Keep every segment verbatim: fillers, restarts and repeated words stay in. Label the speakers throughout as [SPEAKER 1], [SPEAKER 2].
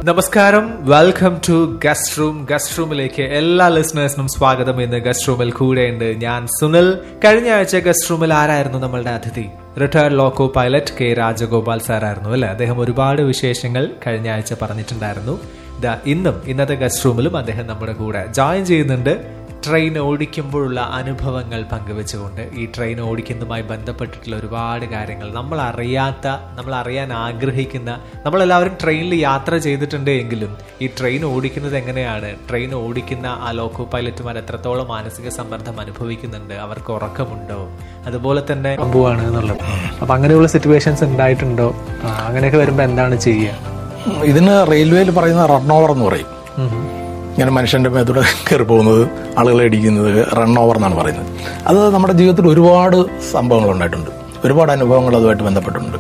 [SPEAKER 1] നമസ്കാരം, welcome to guest room. Guest റൂമിലേക്ക് എല്ലാ ലിസണേഴ്സിനും സ്വാഗതം. ഇന്ന് ഗസ്റ്റ് റൂമിൽ കൂടെയുണ്ട് ഞാൻ സുനിൽ. കഴിഞ്ഞ ആഴ്ച ഗസ്റ്റ് റൂമിൽ ആരായിരുന്നു നമ്മളുടെ അതിഥി? Retired loco pilot K Rajagopal സാറായിരുന്നു അല്ലെ. അദ്ദേഹം ഒരുപാട് വിശേഷങ്ങൾ കഴിഞ്ഞ ആഴ്ച പറഞ്ഞിട്ടുണ്ടായിരുന്നു. ദാ ഇന്നും ഇന്നത്തെ ഗസ്റ്റ് റൂമിലും അദ്ദേഹം നമ്മുടെ കൂടെ ജോയിൻ ചെയ്യുന്നുണ്ട്. ട്രെയിൻ ഓടിക്കുമ്പോഴുള്ള അനുഭവങ്ങൾ പങ്കുവെച്ചുകൊണ്ട് ഈ ട്രെയിൻ ഓടിക്കുന്നതുമായി ബന്ധപ്പെട്ടിട്ടുള്ള ഒരുപാട് കാര്യങ്ങൾ നമ്മൾ അറിയാത്ത, നമ്മൾ അറിയാൻ ആഗ്രഹിക്കുന്ന, നമ്മളെല്ലാവരും ട്രെയിനിൽ യാത്ര ചെയ്തിട്ടുണ്ട് എങ്കിലും ഈ ട്രെയിൻ ഓടിക്കുന്നത് എങ്ങനെയാണ്, ട്രെയിൻ ഓടിക്കുന്ന ആ ലോക്കോ പൈലറ്റുമാർ എത്രത്തോളം മാനസിക സമ്മർദ്ദം അനുഭവിക്കുന്നുണ്ട്, അവർക്ക് ഉറക്കമുണ്ടോ, അതുപോലെ തന്നെ സംഭവമാണ് എന്നുള്ളത്. അപ്പൊ അങ്ങനെയുള്ള സിറ്റുവേഷൻസ് ഉണ്ടായിട്ടുണ്ടോ? അങ്ങനെയൊക്കെ വരുമ്പോൾ എന്താണ് ചെയ്യുക?
[SPEAKER 2] ഇതിന് റെയിൽവേയിൽ പറയുന്ന റൺ ഓവർ എന്ന് പറയും. ഇങ്ങനെ മനുഷ്യന്റെ മേത്തൂടെ കയറി പോകുന്നത്, ആളുകളെ ഇടിക്കുന്നത് റൺ ഓവർ എന്നാണ് പറയുന്നത്. അത് നമ്മുടെ ജീവിതത്തിൽ ഒരുപാട് സംഭവങ്ങൾ ഉണ്ടായിട്ടുണ്ട്, ഒരുപാട് അനുഭവങ്ങൾ അതുമായിട്ട് ബന്ധപ്പെട്ടിട്ടുണ്ട്.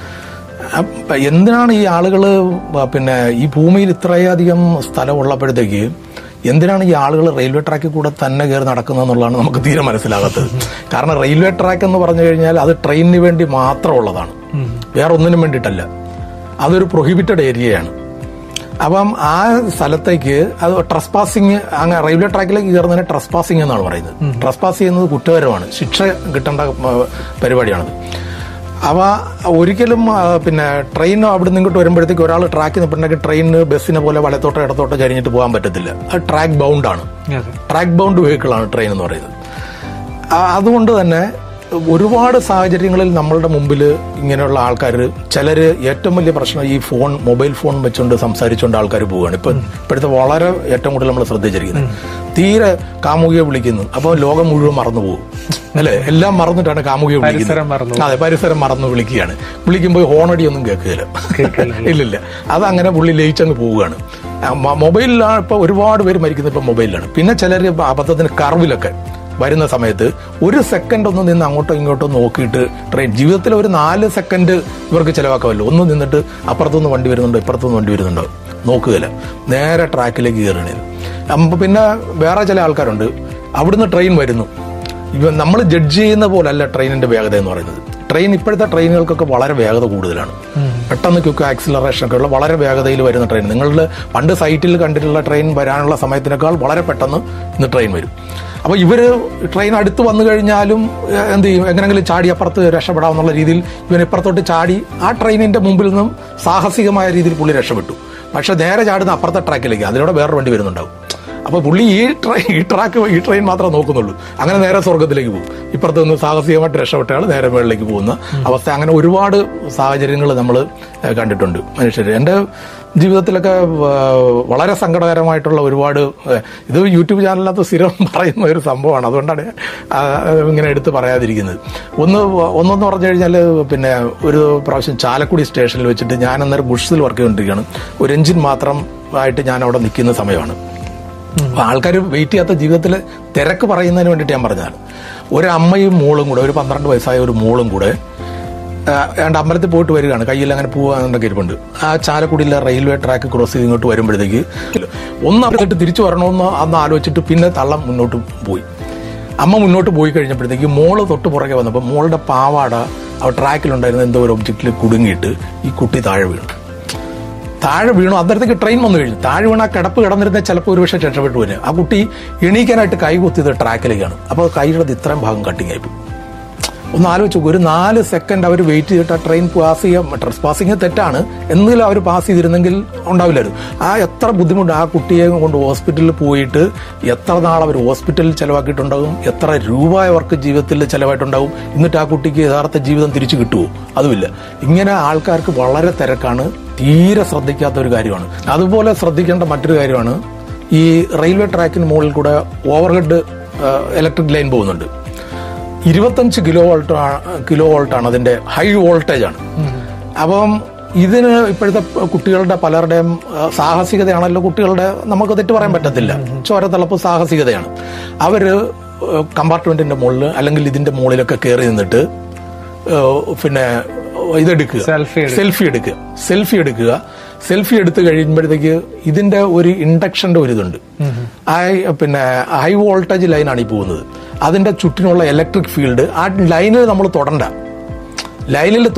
[SPEAKER 2] എന്തിനാണ് ഈ ആളുകൾ പിന്നെ ഈ ഭൂമിയിൽ ഇത്രയധികം സ്ഥലം ഉള്ളപ്പോഴത്തേക്ക് എന്തിനാണ് ഈ ആളുകൾ റെയിൽവേ ട്രാക്കിൽ കൂടെ തന്നെ കയറി നടക്കുന്നത് എന്നുള്ളതാണ് നമുക്ക് തീരെ മനസ്സിലാകാത്തത്. കാരണം റെയിൽവേ ട്രാക്ക് എന്ന് പറഞ്ഞു കഴിഞ്ഞാൽ അത് ട്രെയിനിന് വേണ്ടി മാത്രമുള്ളതാണ്, വേറെ ഒന്നിനും വേണ്ടിയിട്ടല്ല. അതൊരു പ്രൊഹിബിറ്റഡ് ഏരിയയാണ്. അപ്പം ആ സ്ഥലത്തേക്ക് അത് ട്രസ്പാസിങ്, അങ്ങനെ റെയിൽവേ ട്രാക്കിലേക്ക് കയറുന്നതിന് ട്രസ്പാസിങ് എന്നാണ് പറയുന്നത്. ട്രസ്പാസ് ചെയ്യുന്നത് കുറ്റകരമാണ്, ശിക്ഷ കിട്ടേണ്ട പരിപാടിയാണത്. അവ ഒരിക്കലും പിന്നെ ട്രെയിൻ അവിടെ നിന്ന് ഇങ്ങോട്ട് വരുമ്പോഴത്തേക്ക് ഒരാൾ ട്രാക്കിൽ നിൽപ്പുണ്ടെങ്കിൽ ട്രെയിനിന് ബസ്സിനെ പോലെ വലത്തോട്ടോ ഇടത്തോട്ടോ ചരിഞ്ഞിട്ട് പോകാൻ പറ്റത്തില്ല. അത് ട്രാക്ക് ബൗണ്ടാണ്, ട്രാക്ക് ബൗണ്ട് വെഹിക്കിളാണ് ട്രെയിൻ എന്ന് പറയുന്നത്. അതുകൊണ്ട് തന്നെ ഒരുപാട് സാഹചര്യങ്ങളിൽ നമ്മളുടെ മുമ്പിൽ ഇങ്ങനെയുള്ള ആൾക്കാർ, ചിലര് ഏറ്റവും വലിയ പ്രശ്നം ഈ ഫോൺ, മൊബൈൽ ഫോൺ വെച്ചുകൊണ്ട് സംസാരിച്ചുകൊണ്ട് ആൾക്കാർ പോവുകയാണ്. ഇപ്പൊ ഇപ്പോഴത്തെ വളരെ ഏറ്റവും കൂടുതൽ നമ്മൾ ശ്രദ്ധിച്ചിരിക്കുന്നത് തീരെ കാമുകിയെ വിളിക്കുന്നു. അപ്പോൾ ലോകം മുഴുവൻ മറന്നു പോകും അല്ലെ, എല്ലാം മറന്നിട്ടാണ് കാമുകിയെ വിളിക്കുന്നത്. അതെ, പരിസരം മറന്നു വിളിക്കുകയാണ്. വിളിക്കുമ്പോൾ ഹോണടിയൊന്നും കേൾക്കുകയില്ല, ഇല്ലില്ല. അതങ്ങനെ പുള്ളി ലയിച്ചങ്ങ് പോവുകയാണ്. മൊബൈലിലാണ് ഇപ്പൊ ഒരുപാട് പേര് മരിക്കുന്നത്, ഇപ്പൊ മൊബൈലിലാണ്. പിന്നെ ചിലർ അബദ്ധത്തിന് കർവിലൊക്കെ വരുന്ന സമയത്ത് ഒരു സെക്കൻഡ് ഒന്ന് നിന്ന് അങ്ങോട്ടോ ഇങ്ങോട്ടോ നോക്കിയിട്ട് ട്രെയിൻ, ജീവിതത്തിൽ ഒരു നാല് സെക്കൻഡ് ഇവർക്ക് ചിലവാക്കാമല്ലോ. ഒന്ന് നിന്നിട്ട് അപ്പുറത്തുനിന്ന് വണ്ടി വരുന്നുണ്ടോ ഇപ്പുറത്തുനിന്ന് വണ്ടി വരുന്നുണ്ടോ നോക്കുകയില്ല, നേരെ ട്രാക്കിലേക്ക് കയറണത്. പിന്നെ വേറെ ചില ആൾക്കാരുണ്ട്, അവിടുന്ന് ട്രെയിൻ വരുന്നു, ഇവ നമ്മൾ ജഡ്ജ് ചെയ്യുന്ന പോലല്ല ട്രെയിനിന്റെ വേഗത എന്ന് പറയുന്നത്. ട്രെയിൻ ഇപ്പോഴത്തെ ട്രെയിനുകൾക്കൊക്കെ വളരെ വേഗത കൂടുതലാണ്, പെട്ടെന്ന് ക്വിക്ക് ആക്സിലറേഷൻ ഒക്കെ ഉള്ള വളരെ വേഗതയിൽ വരുന്ന ട്രെയിൻ. നിങ്ങളുടെ പണ്ട് സൈറ്റിൽ കണ്ടിട്ടുള്ള ട്രെയിൻ വരാനുള്ള സമയത്തിനേക്കാൾ വളരെ പെട്ടെന്ന് ഇന്ന് ട്രെയിൻ വരും. അപ്പൊ ഇവര് ട്രെയിൻ അടുത്ത് വന്നു കഴിഞ്ഞാലും എന്ത് ചെയ്യും, എങ്ങനെങ്കിലും ചാടി അപ്പുറത്ത് രക്ഷപ്പെടാമെന്നുള്ള രീതിയിൽ ഇവൻ ഇപ്പുറത്തോട്ട് ചാടി ആ ട്രെയിനിന്റെ മുമ്പിൽ നിന്നും സാഹസികമായ രീതിയിൽ പുള്ളി രക്ഷപ്പെട്ടു. പക്ഷെ നേരെ ചാടുന്ന അപ്പുറത്തെ ട്രാക്കിലേക്ക്, അതിലൂടെ വേറെ വണ്ടി വരുന്നുണ്ടാവും. അപ്പൊ പുള്ളി ഈ ട്രെയിൻ ഈ ട്രാക്ക് ഈ ട്രെയിൻ മാത്രമേ നോക്കുന്നുള്ളൂ. അങ്ങനെ നേരെ സ്വർഗത്തിലേക്ക് പോകും. ഇപ്പുറത്ത് നിന്ന് സാഹസികമായിട്ട് രക്ഷപ്പെട്ടയാൾ നേരെ മേളിലേക്ക് പോകുന്ന അവസ്ഥ. അങ്ങനെ ഒരുപാട് സാഹചര്യങ്ങൾ നമ്മൾ കണ്ടിട്ടുണ്ട് മനുഷ്യർ. എന്റെ ജീവിതത്തിലൊക്കെ വളരെ സങ്കടകരമായിട്ടുള്ള ഒരുപാട്, ഇത് യൂട്യൂബ് ചാനലിനകത്ത് സ്ഥിരം പറയുന്ന ഒരു സംഭവമാണ്, അതുകൊണ്ടാണ് ഇങ്ങനെ എടുത്ത് പറയാതിരിക്കുന്നത്. ഒന്ന് ഒന്നെന്ന് പറഞ്ഞു കഴിഞ്ഞാൽ, പിന്നെ ഒരു പ്രാവശ്യം ചാലക്കുടി സ്റ്റേഷനിൽ വെച്ചിട്ട് ഞാൻ അന്നേരം ബുഷ്സിൽ വർക്ക് ചെയ്തുകൊണ്ടിരിക്കുകയാണ്. ഒരു എഞ്ചിൻ മാത്രം ആയിട്ട് ഞാൻ അവിടെ നിൽക്കുന്ന സമയമാണ്. അപ്പൊ ആൾക്കാർ വെയിറ്റ് ചെയ്യാത്ത ജീവിതത്തിൽ തിരക്ക് പറയുന്നതിന് വേണ്ടിയിട്ട് ഞാൻ പറഞ്ഞതാണ്. ഒരു അമ്മയും മോളും കൂടെ, ഒരു പന്ത്രണ്ട് വയസ്സായ ഒരു മോളും കൂടെ രണ്ട് അമ്പലത്തിൽ പോയിട്ട് വരികയാണ്, കയ്യിൽ അങ്ങനെ പോകാനൊക്കെ ഇരിപ്പുണ്ട്. ആ ചാലക്കുടിയിലെ റെയിൽവേ ട്രാക്ക് ക്രോസ് ചെയ്ത് ഇങ്ങോട്ട് വരുമ്പോഴത്തേക്ക് ഒന്ന് അവിടെ തിരിച്ചു വരണമെന്ന് അന്ന് ആലോചിച്ചിട്ട് പിന്നെ തള്ളം മുന്നോട്ട് പോയി. അമ്മ മുന്നോട്ട് പോയി കഴിഞ്ഞപ്പോഴത്തേക്ക് മോള് തൊട്ട് പുറകെ വന്നപ്പോൾ മോളുടെ പാവാട ആ ട്രാക്കിലുണ്ടായിരുന്ന എന്തോ ഒരു ഒബ്ജക്റ്റിൽ കുടുങ്ങിയിട്ട് ഈ കുട്ടി താഴെ വീണു. താഴെ വീണു അന്നേരത്തേക്ക് ട്രെയിൻ വന്നു കഴിഞ്ഞു. താഴെ വീണ ആ കിടപ്പ് കിടന്നിരുന്ന ചിലപ്പോൾ ഒരു പക്ഷേ രക്ഷപ്പെട്ടു വരും. ആ കുട്ടി എണീക്കാനായിട്ട് കൈ കുത്തിയത് ട്രാക്കിലേക്കാണ്. അപ്പോൾ കൈയുടെ ഇത്രയും ഭാഗം കട്ടിങ് ആയിപ്പോയി. ഒന്ന് ആലോചിച്ചു, ഒരു നാല് സെക്കൻഡ് അവർ വെയിറ്റ് ചെയ്തിട്ട് ആ ട്രെയിൻ പാസ് ചെയ്യാൻ, ട്രസ് പാസിങ് തെറ്റാണ്, എന്തെങ്കിലും അവർ പാസ് ചെയ്തിരുന്നെങ്കിൽ ഉണ്ടാവില്ലായിരുന്നു. ആ എത്ര ബുദ്ധിമുട്ട്, ആ കുട്ടിയെ കൊണ്ട് ഹോസ്പിറ്റലിൽ പോയിട്ട് എത്ര നാൾ അവർ ഹോസ്പിറ്റലിൽ ചെലവാക്കിയിട്ടുണ്ടാകും, എത്ര രൂപ അവർക്ക് ജീവിതത്തിൽ ചെലവായിട്ടുണ്ടാകും. എന്നിട്ട് ആ കുട്ടിക്ക് യഥാർത്ഥ ജീവിതം തിരിച്ചു കിട്ടുമോ? അതുമില്ല. ഇങ്ങനെ ആൾക്കാർക്ക് വളരെ തിരക്കാണ്, തീരെ ശ്രദ്ധിക്കാത്ത ഒരു കാര്യമാണ്. അതുപോലെ ശ്രദ്ധിക്കേണ്ട മറ്റൊരു കാര്യമാണ്, ഈ റെയിൽവേ ട്രാക്കിന് മുകളിൽ കൂടെ ഓവർഹെഡ് ഇലക്ട്രിക് ലൈൻ പോകുന്നുണ്ട്. ഇരുപത്തഞ്ച് കിലോ വോൾട്ട് കിലോ വോൾട്ടാണ് അതിന്റെ ഹൈ വോൾട്ടേജ് ആണ്. അപ്പം ഇതിന് ഇപ്പോഴത്തെ കുട്ടികളുടെ പലരുടെയും സാഹസികതയാണല്ലോ, കുട്ടികളുടെ നമുക്ക് തെറ്റ് പറയാൻ പറ്റത്തില്ല, ചോരത്തിളപ്പ് സാഹസികതയാണ്. അവര് കമ്പാർട്ട്മെന്റിന്റെ മുകളിൽ അല്ലെങ്കിൽ ഇതിന്റെ മുകളിലൊക്കെ കയറി നിന്നിട്ട് പിന്നെ ഇതെടുക്കുക, സെൽഫി എടുക്കുക സെൽഫി എടുക്കുക സെൽഫി എടുത്തു കഴിയുമ്പോഴത്തേക്ക് ഇതിന്റെ ഒരു ഇൻഡക്ഷന്റെ ഒരു ഇതുണ്ട്. പിന്നെ ഹൈ വോൾട്ടേജ് ലൈനാണ് ഈ പോകുന്നത്. അതിന്റെ ചുറ്റിനുള്ള ഇലക്ട്രിക് ഫീൽഡ്, ആ ലൈനിൽ നമ്മൾ തൊടണ്ട, ലൈനിൽ